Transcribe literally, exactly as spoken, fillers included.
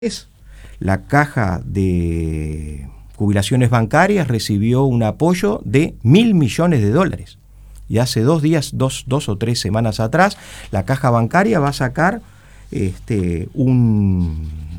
Es la caja de jubilaciones bancarias recibió un apoyo de mil millones de dólares. Y hace dos días, dos, dos o tres semanas atrás, la caja bancaria va a sacar este, un,